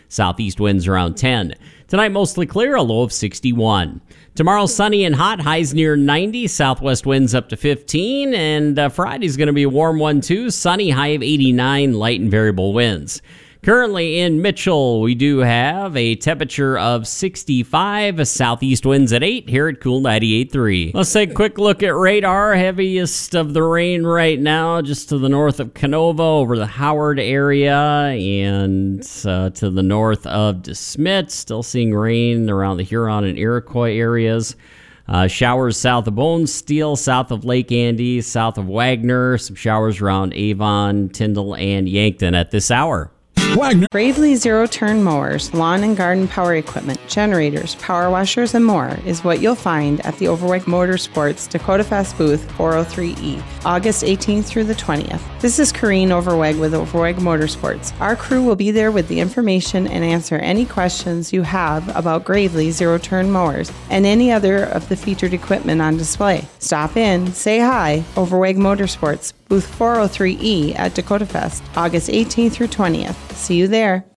Southeast winds around 10. Tonight, mostly clear, a low of 61. Tomorrow, sunny and hot, highs near 90, southwest winds up to 15, and Friday's going to be a warm one too, sunny, high of 89, light and variable winds. Currently in Mitchell, we do have a temperature of 65, southeast winds at 8, here at Cool 98.3. Let's take a quick look at radar. Heaviest of the rain right now just to the north of Canova over the Howard area and to the north of DeSmet. Still seeing rain around the Huron and Iroquois areas. Showers south of Bonesteel, south of Lake Andy, south of Wagner. Some showers around Avon, Tyndall, and Yankton at this hour. Wagner. Gravely zero-turn mowers, lawn and garden power equipment, generators, power washers, and more is what you'll find at the Overweg Motorsports Dakota Fest booth 403E, August 18th through the 20th. This is Corrine Overweg with Overweg Motorsports. Our crew will be there with the information and answer any questions you have about Gravely zero-turn mowers and any other of the featured equipment on display. Stop in, say hi, Overweg Motorsports, booth 403E at Dakota Fest, August 18th through 20th. See you there.